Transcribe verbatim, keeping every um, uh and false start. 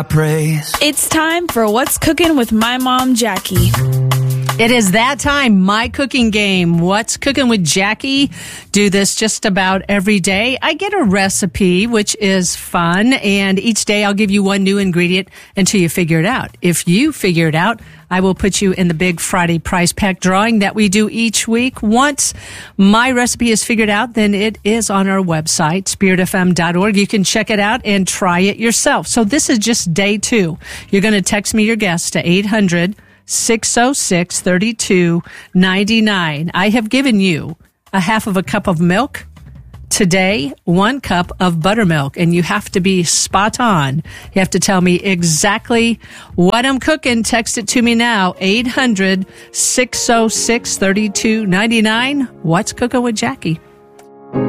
praise. It's time for What's Cooking with my mom, Jackie. It is that time, my cooking game. What's Cooking with Jackie? Do this just about every day. I get a recipe, which is fun, and each day I'll give you one new ingredient until you figure it out. If you figure it out, I will put you in the big Friday prize pack drawing that we do each week. Once my recipe is figured out, then it is on our website, spirit f m dot org. You can check it out and try it yourself. So this is just day two. You're going to text me your guess to eight hundred, six oh six, three two nine nine. I have given you a half of a cup of milk. Today, one cup of buttermilk, and you have to be spot on. You have to tell me exactly what I'm cooking. Text it to me now, eight hundred, six oh six, three two nine nine. What's Cooking with Jackie?